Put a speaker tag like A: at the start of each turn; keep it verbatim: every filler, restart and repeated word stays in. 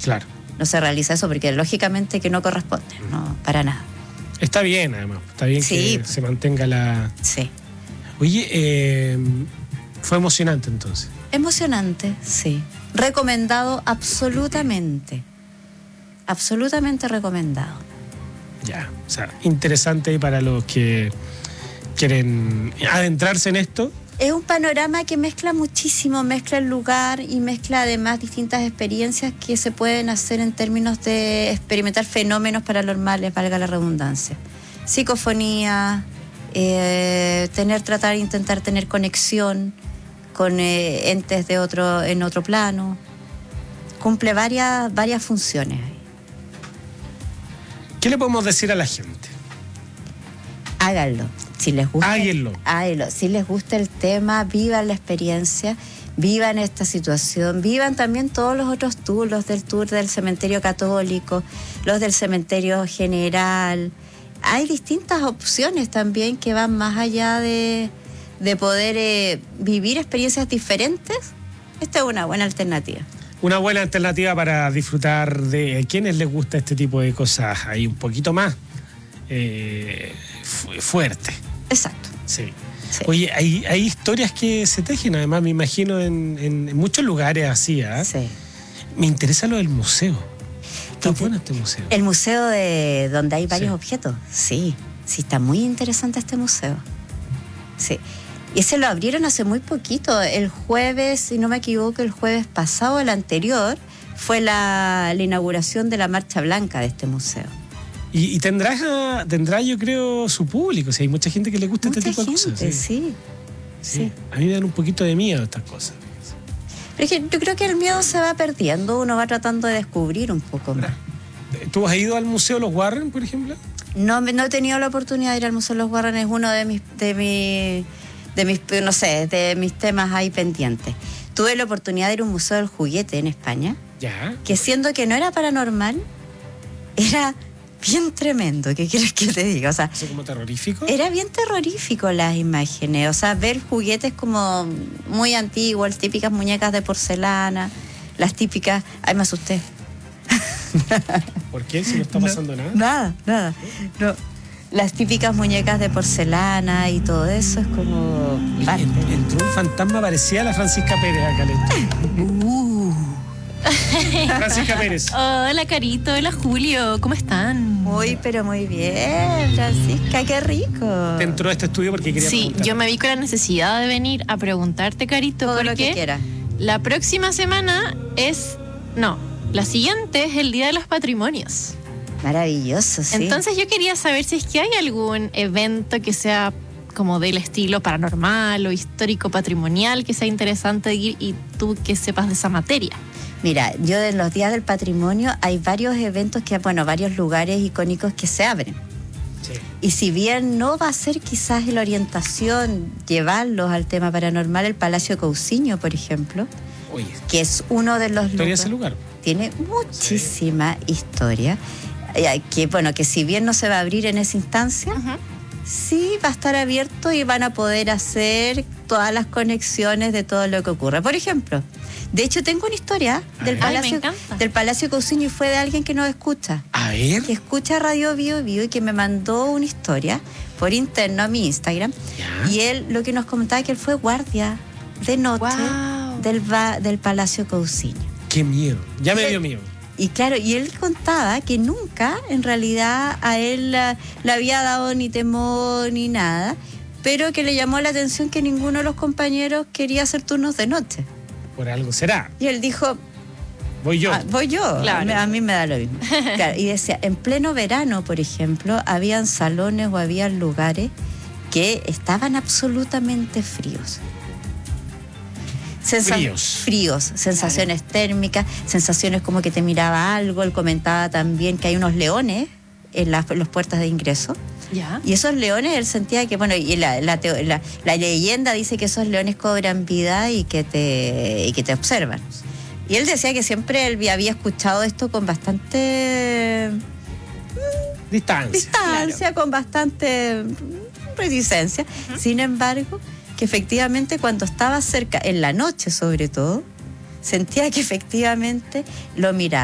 A: Claro.
B: No se realiza eso porque lógicamente que no corresponde, no, para nada.
A: Está bien, además. Está bien
B: sí.
A: que se mantenga la...
B: Sí.
A: Oye, eh, fue emocionante entonces.
B: Emocionante, sí. Recomendado absolutamente. Absolutamente recomendado.
A: Ya, o sea, interesante ahí para los que quieren adentrarse en esto.
B: Es un panorama que mezcla muchísimo, mezcla el lugar y mezcla además distintas experiencias que se pueden hacer en términos de experimentar fenómenos paranormales, valga la redundancia. Psicofonía, eh, tener, tratar, intentar tener conexión con eh, entes de otro, en otro plano. Cumple varias, varias funciones.
A: ¿Qué le podemos decir a la gente?
B: Háganlo. Si les gusta,
A: Háganlo.
B: háganlo. Si les gusta el tema, vivan la experiencia, vivan esta situación, vivan también todos los otros tours, los del tour del cementerio católico, los del cementerio general. Hay distintas opciones también que van más allá de, de poder eh, vivir experiencias diferentes. Esta es una buena alternativa.
A: Una buena alternativa para disfrutar de quienes les gusta este tipo de cosas ahí un poquito más eh, fu- fuerte.
B: Exacto.
A: Sí.
B: Sí.
A: Oye, hay, hay historias que se tejen, además, me imagino, en, en, en muchos lugares así, ¿eh?
B: Sí.
A: Me interesa lo del museo. Está
B: ¿Qué te-
A: bueno este museo.
B: El museo de donde hay varios
A: Sí.
B: objetos. Sí, sí, está muy interesante este museo. Sí. Y ese lo abrieron hace muy poquito. El jueves, si no me equivoco, el jueves pasado, el anterior, fue la, la inauguración de la Marcha Blanca de este museo.
A: Y, y tendrá, tendrá, yo creo, su público. O sea, hay mucha gente que le gusta
B: Mucha
A: este tipo
B: gente,
A: de cosas.
B: sí.
A: Sí.
B: sí.
A: A mí me dan un poquito de miedo estas cosas.
B: Pero es que yo creo que el miedo se va perdiendo, uno va tratando de descubrir un poco más.
A: ¿Tú has ido al Museo Los Warren, por ejemplo?
B: No, me- no he tenido la oportunidad de ir al Museo de los Warren, es uno de mis, de mi, de mis, no sé, de mis temas ahí pendientes. Tuve la oportunidad de ir a un museo del juguete en España,
A: Ya.
B: que siendo que no era paranormal, era bien tremendo, ¿qué quieres que te diga? O sea,
A: ¿Eso como terrorífico?
B: era bien terrorífico las imágenes, o sea, ver juguetes como muy antiguos, típicas muñecas de porcelana, las típicas, ay, me asusté.
A: ¿Por qué? Si no está pasando nada.
B: Nada, nada. No. Las típicas muñecas de porcelana y todo eso es como parte.
A: En- Entró un fantasma, parecía la Francisca Pérez acá.
B: Uh.
A: Francisca Pérez.
C: Hola, Carito. Hola, Julio. ¿Cómo están?
B: Muy, pero muy bien, Francisca, qué rico.
A: Te entró a este estudio porque quería
C: Sí,
A: preguntar.
C: yo me vi con la necesidad de venir a preguntarte, Carito,
B: Todo lo que
C: porque
B: quiera.
C: la próxima semana es... No, la siguiente es el Día de los Patrimonios.
B: Maravilloso, sí.
C: Entonces yo quería saber si es que hay algún evento que sea como del estilo paranormal o histórico patrimonial que sea interesante de ir y tú que sepas de esa materia.
B: Mira, yo en los días del patrimonio hay varios eventos que, bueno, varios lugares icónicos que se abren.
A: Sí.
B: Y si bien no va a ser quizás la orientación llevarlos al tema paranormal, el Palacio Cousiño, por ejemplo,
A: Oye,
B: que es uno de los
A: historia
B: lugares,
A: ese lugar.
B: tiene muchísima historia, eh, que bueno, que si bien no se va a abrir en esa instancia, sí va a estar abierto y van a poder hacer todas las conexiones de todo lo que ocurre. Por ejemplo, de hecho tengo una historia del
A: ver.
C: Ay, me
B: Palacio,
C: encanta.
B: del Palacio Cousiño y fue de alguien que nos escucha.
A: A ver.
B: Que escucha Radio Bio Bio y que me mandó una historia por interno a mi Instagram.
A: Ya.
B: Y él lo que nos comentaba que él fue guardia de noche
C: Wow.
B: del, ba- del Palacio Cousiño.
A: Qué miedo. Ya me
B: Y
A: dio
B: él-
A: miedo.
B: Y claro, y él contaba que nunca en realidad a él la- le había dado ni temor ni nada, pero que le llamó la atención que ninguno de los compañeros quería hacer turnos de noche.
A: Por algo será.
B: Y él dijo,
A: Voy yo.
B: Ah, voy yo,
C: Claro.
B: a, mí, a mí me da lo mismo. Claro, y decía, en pleno verano, por ejemplo, habían salones o habían lugares que estaban absolutamente fríos. Sensa-
A: Fríos.
B: Fríos, sensaciones térmicas, sensaciones como que te miraba algo. Él comentaba también que hay unos leones en las, en las puertas de ingreso.
C: ¿Ya?
B: Y esos leones, él sentía que, bueno, y la, la, teo- la, la leyenda dice que esos leones cobran vida y que te, y que te observan. Y él decía que siempre él había escuchado esto con bastante
A: Distancia.
B: distancia, con bastante reticencia. Sin embargo, que efectivamente cuando estaba cerca, en la noche sobre todo, sentía que efectivamente lo miraba.